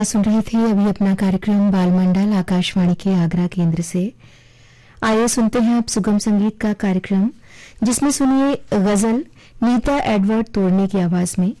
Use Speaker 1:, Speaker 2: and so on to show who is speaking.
Speaker 1: सुन रहे थे अभी अपना कार्यक्रम बालमंडल आकाशवाणी के आगरा केंद्र से। आइए सुनते हैं अब सुगम संगीत का कार्यक्रम, जिसमें सुनिए गजल नीता एडवर्ड तोड़ने की आवाज में।